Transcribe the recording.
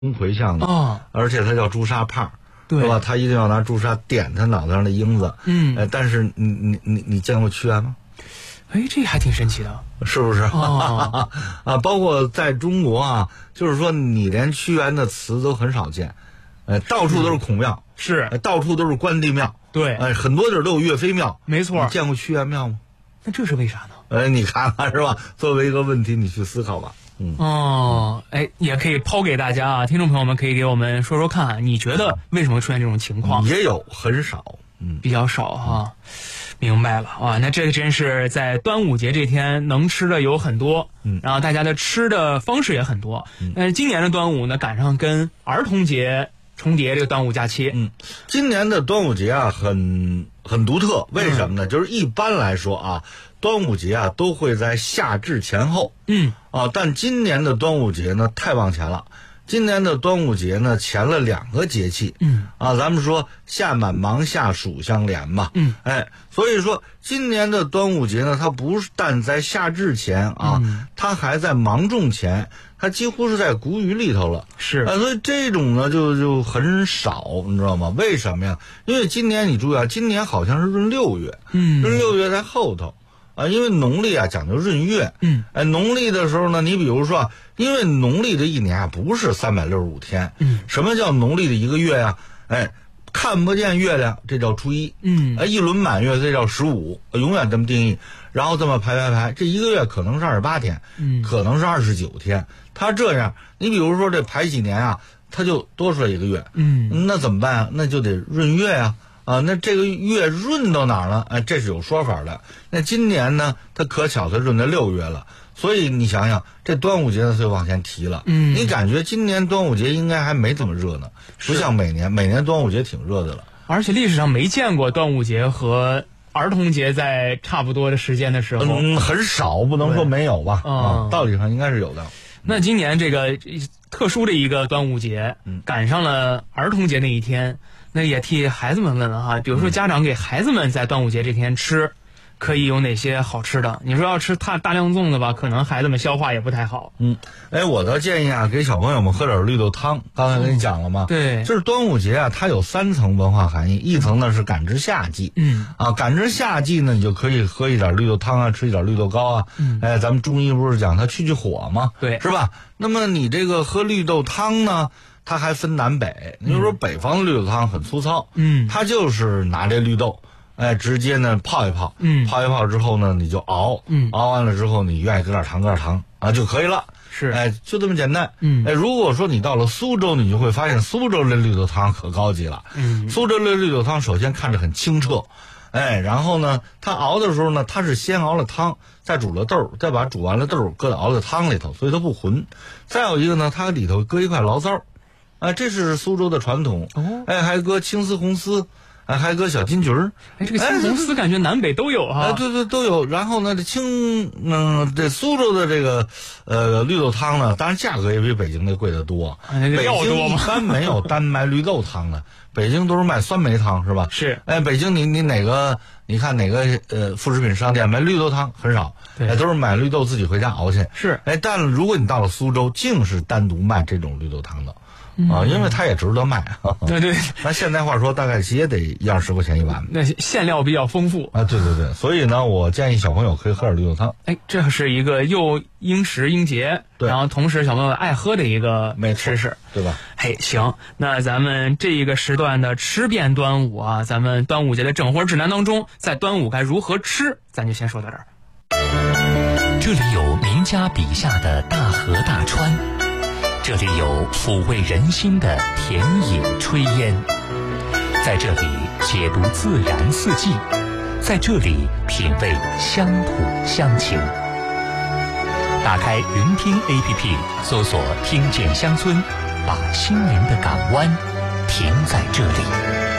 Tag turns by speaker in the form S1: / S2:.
S1: 回向的而且它叫朱砂帕，对吧？他一定要拿朱砂点他脑袋上的缨子。但是你见过屈原吗？
S2: 哎，这还挺神奇的，
S1: 是不是？包括在中国啊，就是说你连屈原的词都很少见，到处都是孔庙，
S2: 是
S1: 到处都是关帝庙，对，很多地儿都有岳飞庙，
S2: 没错。
S1: 你见过屈原庙吗？
S2: 那这是为啥呢？
S1: 你看看是吧？作为一个问题，你去思考吧。
S2: 也可以抛给大家啊，听众朋友们可以给我们说说看，你觉得为什么会出现这种情况？
S1: 也有，很少，
S2: 比较少哈。明白了啊，那这个真是在端午节这天能吃的有很多，然后大家的吃的方式也很多。但是今年的端午呢，赶上跟儿童节重叠这个端午假期。
S1: 今年的端午节啊，很独特，为什么呢？就是一般来说啊，端午节啊都会在夏至前后。但今年的端午节呢太往前了。今年的端午节呢，前了2个节气，咱们说夏满芒夏暑相连嘛，所以说今年的端午节呢，它不但在夏至前啊，它还在芒种前，它几乎是在谷雨里头了，所以这种呢就很少，你知道吗？为什么呀？因为今年你注意啊，今年好像是闰6月，闰6月在后头。因为农历啊讲究闰月，农历的时候呢，你比如说，因为农历的一年啊不是365天，什么叫农历的一个月呀？看不见月亮，这叫初一，一轮满月这叫15，永远这么定义，然后这么排，这一个月可能是28天，可能是29天，它这样，你比如说这排几年啊，它就多出来一个月，那怎么办啊？那就得闰月啊。那这个月闰到哪儿了？这是有说法的。那今年呢，它可巧它闰到6月了，所以你想想，这端午节呢就往前提了。你感觉今年端午节应该还没这么热呢，不像每年端午节挺热的了。
S2: 而且历史上没见过端午节和儿童节在差不多的时间的时候，
S1: 很少，不能说没有吧？道理上应该是有的。
S2: 那今年这个特殊的一个端午节，赶上了儿童节那一天。那也替孩子们问问哈，比如说家长给孩子们在端午节这天吃，可以有哪些好吃的？你说要吃大量粽子吧，可能孩子们消化也不太好。
S1: 我的建议啊，给小朋友们喝点绿豆汤。刚才跟你讲了吗？
S2: 对，
S1: 就是端午节啊，它有3层文化含义，一层呢是感知夏季，感知夏季呢，你就可以喝一点绿豆汤啊，吃一点绿豆糕啊。咱们中医不是讲它去火吗？
S2: 对，
S1: 是吧？那么你这个喝绿豆汤呢？它还分南北，你就说北方的绿豆汤很粗糙，它就是拿这绿豆，直接呢泡一泡，泡一泡之后呢你就熬，熬完了之后你愿意搁点糖啊就可以了，就这么简单。如果说你到了苏州，你就会发现苏州的绿豆汤可高级了。苏州的绿豆汤首先看着很清澈，然后呢它熬的时候呢，它是先熬了汤，再煮了豆，再把煮完了豆搁到熬的汤里头，所以它不浑。再有一个呢，它里头搁一块醪糟。这是苏州的传统。还搁青丝、红丝，还搁小金桔儿。
S2: 这个青红丝感觉南北都有哈。
S1: 对，都有。然后呢，这苏州的这个绿豆汤呢，当然价格也比北京的贵得多。北京一般没有单卖绿豆汤的，北京都是卖酸梅汤，是吧？
S2: 是。
S1: 北京你你看哪个副食品商店卖绿豆汤很少，都是买绿豆自己回家熬去。
S2: 是。
S1: 但如果你到了苏州，竟是单独卖这种绿豆汤的。因为它也值得卖。
S2: 对，
S1: 那现在话说，大概也得1-20块钱一碗。
S2: 那馅料比较丰富
S1: 啊，对，所以呢，我建议小朋友可以喝点绿豆汤。
S2: 这是一个又应时应节，然后同时小朋友爱喝的一个吃食，
S1: 对吧？
S2: 行，那咱们这一个时段的吃遍端午啊，咱们端午节的整活指南当中，在端午该如何吃，咱就先说到这儿。
S3: 这里有名家笔下的大河大川。这里有抚慰人心的田野炊烟，在这里解读自然四季，在这里品味乡土乡情。打开云听 APP， 搜索听见乡村，把心灵的港湾停在这里。